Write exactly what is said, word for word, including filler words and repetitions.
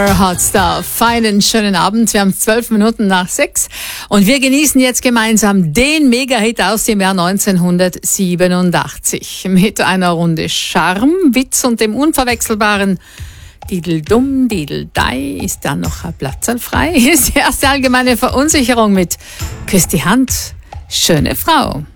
Hot Stuff. Feinen, schönen Abend. Wir haben zwölf Minuten nach sechs und wir genießen jetzt gemeinsam den Mega-Hit aus dem Jahr neunzehnhundertsiebenundachtzig. Mit einer Runde Charme, Witz und dem unverwechselbaren Diddel-Dumm, Diddel-Dei ist dann noch ein Platzerl frei. Ist die erste allgemeine Verunsicherung mit Küss die Hand, schöne Frau.